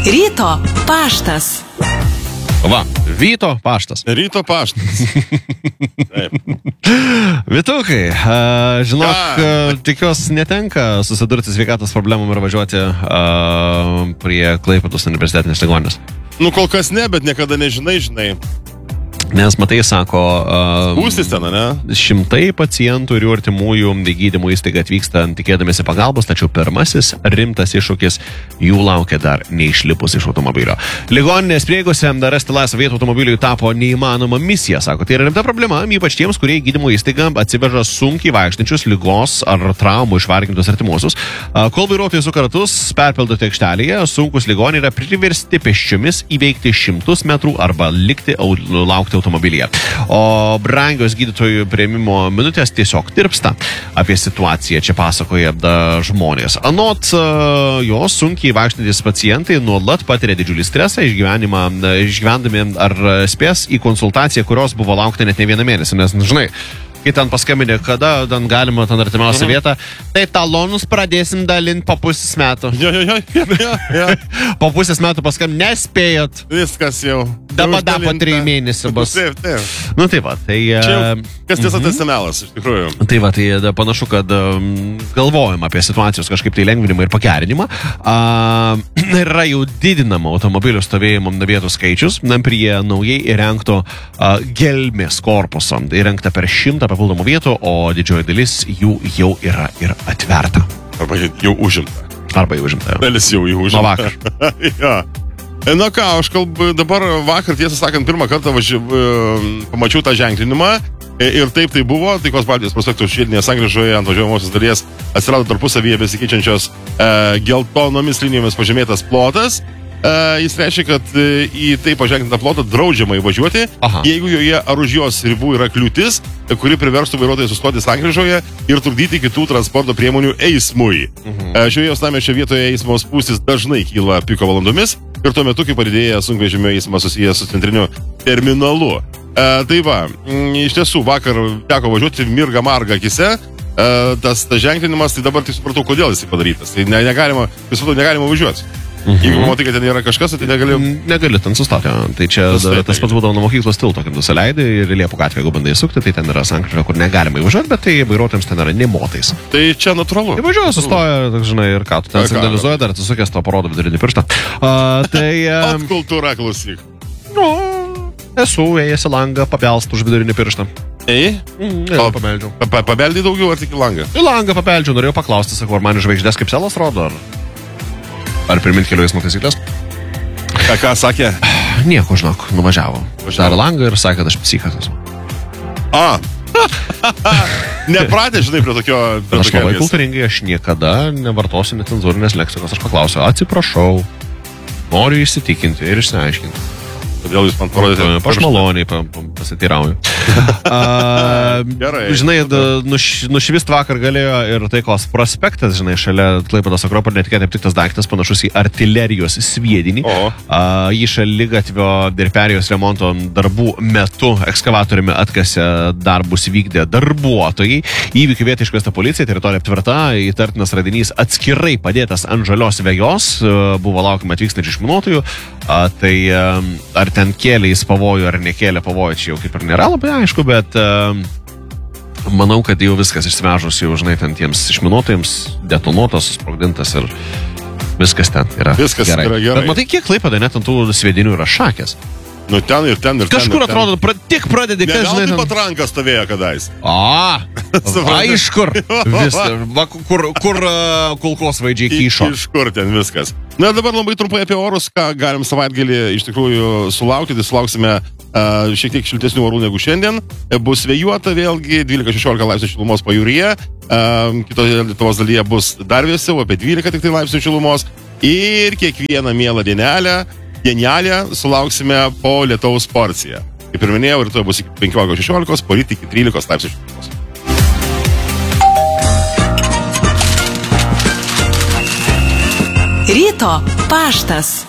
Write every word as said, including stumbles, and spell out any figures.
Ryto paštas. Va, Vyto paštas. Ryto paštas. Taip. Vytukai, žinok, tikiuosi netenka susidurti sveikatos problemom ir važiuoti a, prie Klaipėdos universitetinės ligoninės. Nu, kol kas ne, bet niekada nežinai, žinai. Nes, matai, sako, Būstis ten, ne? šimtai pacientų ir jų artimųjų į gydymo įstaigą atvyksta tikėdamėsi pagalbos, tačiau pirmasis rimtas iššūkis jų laukia dar neišlipus iš automobilio. Ligoninės prieigose rasti laisvą vietą automobiliui tapo neįmanoma misija, sako. Tai yra rimta problema, ypač tiems, kurie į gydymo įstaigą atsiveža sunkiai vaikštančius ligos ar traumų išvargintus artimuosius. Kol vairuotojai su kartus perpildote aikštelėje, sunkus ligoniai yra priversti pėsčiomis įveikti šimtus metrų arba likti laukti automobilyje. O brangios gydytojų priėmimo minutės tiesiog tirpsta. Apie situaciją čia pasakoja da žmonės. Anot uh, jos sunkiai vaikštantys pacientai nuolat patiria didžiulį stresą, išgyvendami ar spės į konsultaciją, kurios buvo laukti net ne vieną mėnesį. Nes, žinai, kai ten paskambinė, kada ten galima ten artimiausią mhm. vietą, tai talonus pradėsim dalinti po pusės metų. Jo, jo, jo, jo, jo. Po pusės metų paskambinė, nespėjot. Viskas jau. Dabar dar po trijų mėnesių bus. Taip, taip. Nu taip va, tai... Čia jau, kas tiesa, tai semelas, iš tikrųjų. Tai va, tai da, panašu, kad um, galvojam apie situacijos kažkaip tai lengvinimą ir pagerinimą. Uh, yra jau didinama automobilių stovėjimo vietų skaičius prie naujai įrengto uh, gelmės korpuso. Įrengta per šimtą papildomų vietų, o didžioji dalis jų jau yra ir atverta. Arba jau užimta. Arba jau užimta. Dalis jau jų užimta. Nuo vakar. Ja. Na ką, aš kalbu, dabar vakar, tiesą sakant, pirmą kartą važi, pamačiau tą ženklinimą ir taip tai buvo, taikos Baltijos prospektų širdinėje sankryžoje ant važiuojamosios dalies atsirado tarpusavyje besikeičiančios e, geltonomis linijomis pažymėtas plotas. E, jis reiškia, kad e, į tai paženklintą plotą draudžiama įvažiuoti, Aha. jeigu joje ar už jos ribų yra kliūtis, kuri priverstų vairuotojai sustoti sankryžoje ir trukdyti kitų transporto priemonių eismui. Mhm. E, šioje uostamiesčio vietoje eismo spūstys dažnai kyla piko valandomis ir tuo metu, kai padidėja sunkvežimio eismas susijęs su centriniu terminalu. E, tai va, m, iš tiesų, vakar teko važiuoti mirga marga akise, e, tas, tas ženklinimas, tai dabar tik supratau, kodėl jis padarytas. Tai ne, negalima, visų negalima važiuoti. Mhm. Jeigu matai, kad ten yra kažkas, tai negali... Negali ten sustoti. Tai čia tas, da, tas pats būdavo nuo mokyklos tilto, kai nusileidai ir Liepų gatvėje, jeigu bandai sukti, tai ten yra sankryža, kur negalima įvažiuoti, bet tai vairuotojams ten yra nemotais. Tai čia natūralu. Įvažiuoja, sustoja, žinai, ir ką, tu ten signalizuoja, dar atsisukęs to parodo vidurinį pirštą. Uh, tai... Um, Atkultūra, klausyk. Nu, esu ėjęs į langą, papelst už vidurinį pirštą. Ei? Mm, jau pabeldžiau. Pa, pabeldai daugiau ar tik į langą? Į langą pabeldžiau, norėjau paklausti, sakau, ar man žvaigždės kaip selas rodo, ar... Ar priminti kelių eismo taisyklės? Ką, ką sakė? Nieko, žinok, nuvažiavo. Dar langą ir sakė, kad aš psichas esu. A. Nepratė, žinai, prie tokio... Prie aš labai kultūringai, aš niekada nevartosiu necenzūrinės leksikos. Aš paklausiu, atsiprašau, noriu įsitikinti ir išsiaiškinti. Kodėl jūs man parodėte? Aš maloniai pa, pa, pasiteirauju. uh, Gerai. Žinai, nuš, nušvist vakar galėjo ir taikos prospektas, žinai, šalia Klaipėdos Akropolio netikėtai aptiktas daiktas panašus į artilerijos sviedinį. Uh, jį šaligatvio ir perėjos remonto darbų metu ekskavatoriumi atkasė darbus vykdė darbuotojai. Įvykių vietą iškviesta policija, teritorija aptverta, įtartinas radinys atskirai padėtas ant žalios vejos, uh, buvo laukiama atvykstančių išminuotojų. Uh, tai uh, ar ten kėlė jis pavojų ar nekėlė pavojų, čia jau kaip ir nėra labai aišku, bet uh, manau, kad jau viskas išsivežus, jau žinai, ten tiems išminuotojams detonuotas, sprogdintas ir viskas ten yra viskas gerai. Yra gerai. Bet matai, kiek Klaipėdoje net ant tų sviedinių yra šakės. Nu ten ir ten ir ten. Kažkur ir ten. atrodo, pra, tik pradedi, ne, kas žinai. Ne, gal taip pat rankas stovėjo kadais. A, va, iš kur? Vis, va, kur, kur uh, kulkos vaidžiai kyšo. Iš kur ten viskas. Na, dabar labai trumpai apie orus, ką galim savaitgalį iš tikrųjų sulaukti. Tai sulauksime uh, šiek tiek šiltesnių orų negu šiandien. Bus vėjuota vėlgi, dvylika šešiolika laipsnių šilumos pajūryje. Uh, kitoje Lietuvos dalyje bus dar vėsiau, apie dvylika tik tai laipsnių šilumos. Ir kiekvieną mielą dienelę Dienelę sulauksime po lietaus porciją. Kaip ir minėjau, rytoj bus iki penkiolika šešiolika, poryt iki trylika laipsnių šilumos. Ryto paštas.